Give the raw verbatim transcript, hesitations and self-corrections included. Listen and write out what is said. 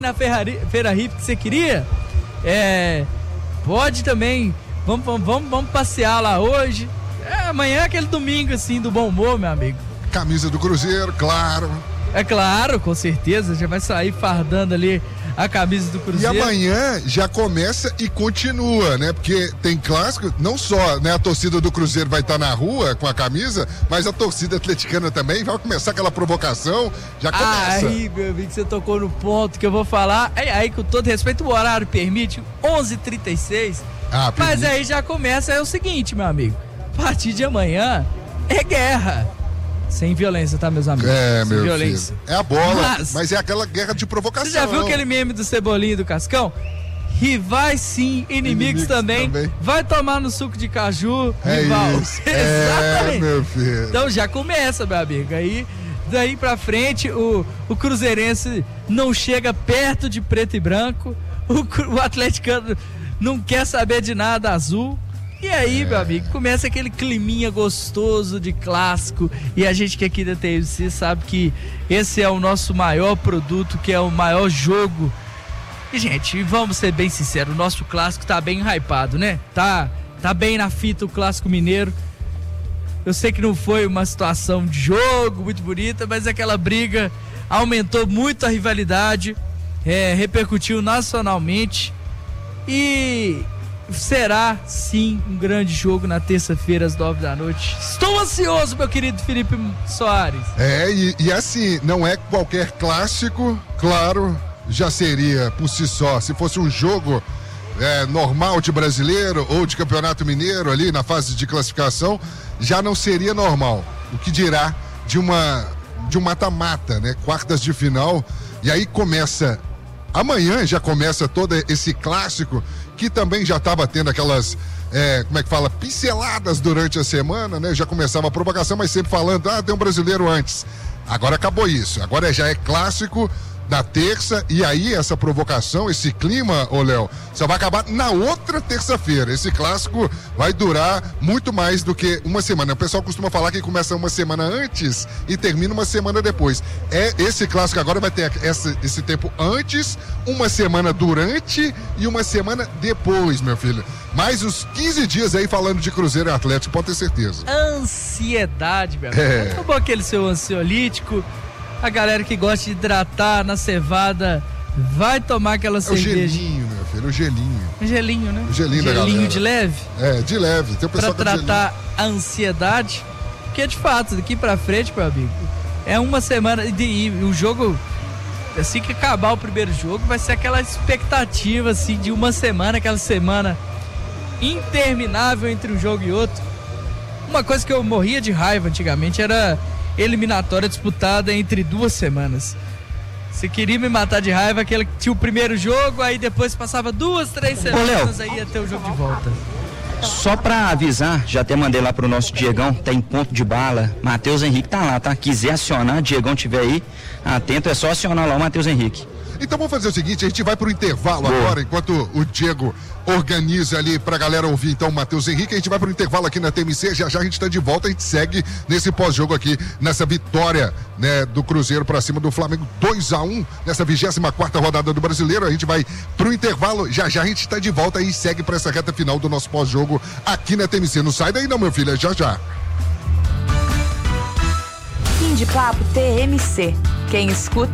na Ferrari, Feira Hip que você queria, é, pode também, vamos, vamos, vamos passear lá hoje, é, amanhã é aquele domingo assim do bom humor, meu amigo. Camisa do Cruzeiro, claro. É claro, com certeza, já vai sair fardando ali a camisa do Cruzeiro. E amanhã já começa e continua, né? Porque tem clássico, não só, né, a torcida do Cruzeiro vai estar na rua com a camisa, mas a torcida atleticana também vai começar aquela provocação, já começa. Aí, meu amigo, você tocou no ponto que eu vou falar. Aí, aí com todo respeito, o horário permite, onze e trinta e seis. Ah, mas aí já começa, é o seguinte, meu amigo, a partir de amanhã é guerra. Sem violência, tá, meus amigos? É, Sem meu violência. filho. É a bola, mas... mas é aquela guerra de provocação. Você já viu aquele meme do Cebolinha e do Cascão? Rivais sim, inimigos, inimigos também. também. Vai tomar no suco de caju, é rival. Isso. Exatamente. É, meu filho. Então já começa, meu amigo. Aí, daí pra frente, o, o cruzeirense não chega perto de preto e branco. O, o atleticano não quer saber de nada azul. E aí, é. meu amigo, começa aquele climinha gostoso de clássico. E a gente que aqui da T M C sabe que esse é o nosso maior produto, que é o maior jogo. E, gente, vamos ser bem sinceros, o nosso clássico tá bem hypado, né? Tá, tá bem na fita o clássico mineiro. Eu sei que não foi uma situação de jogo muito bonita, mas aquela briga aumentou muito a rivalidade, é, repercutiu nacionalmente. E... será sim um grande jogo na terça-feira às nove da noite. Estou ansioso, meu querido Felipe Soares. É, e, e assim, não é qualquer clássico, claro, já seria por si só. Se fosse um jogo é, normal de brasileiro ou de campeonato mineiro ali na fase de classificação, já não seria normal. O que dirá de uma de um mata-mata, né? Quartas de final. E aí começa, amanhã já começa todo esse clássico que também já estava tendo aquelas, é, como é que fala, pinceladas durante a semana, né? Já começava a provocação, mas sempre falando, ah, tem um brasileiro antes. Agora acabou isso, agora já é clássico na terça, e aí essa provocação, esse clima, ô Léo, só vai acabar na outra terça-feira. Esse clássico vai durar muito mais do que uma semana. O pessoal costuma falar que começa uma semana antes e termina uma semana depois. É, esse clássico agora vai ter essa, esse tempo antes, uma semana durante e uma semana depois, meu filho. Mais uns quinze dias aí falando de Cruzeiro e Atlético, pode ter certeza. Ansiedade, meu amigo. É. Tomou aquele seu ansiolítico. A galera que gosta de hidratar na cevada vai tomar aquela é cerveja. O gelinho, meu filho, o gelinho. O gelinho, né? O gelinho, gelinho da galera. de leve. É, de leve. Tem o pessoal pra tratar a ansiedade. Porque, de fato, daqui pra frente, meu amigo, é uma semana. E o jogo, assim que acabar o primeiro jogo, vai ser aquela expectativa, assim, de uma semana, aquela semana interminável entre um jogo e outro. Uma coisa que eu morria de raiva antigamente era eliminatória disputada entre duas semanas. Você queria me matar de raiva, aquele que tinha o primeiro jogo, aí depois passava duas, três semanas, aí ia ter o jogo de volta. Só pra avisar, já até mandei lá pro nosso Diegão, tá em ponto de bala. Matheus Henrique tá lá, tá? Quiser acionar, Diegão tiver aí, atento, é só acionar lá o Matheus Henrique. Então vamos fazer o seguinte, a gente vai pro intervalo Boa. agora, enquanto o Diego organiza ali pra galera ouvir então o Matheus Henrique, a gente vai pro intervalo aqui na T M C, já já a gente tá de volta, a gente segue nesse pós-jogo aqui, nessa vitória, né, do Cruzeiro pra cima do Flamengo, dois a um, nessa vigésima quarta rodada do Brasileiro. A gente vai pro intervalo, já já a gente tá de volta e segue pra essa reta final do nosso pós-jogo aqui na T M C. Não sai daí não, meu filho, é já já. Fim de papo T M C. Quem escuta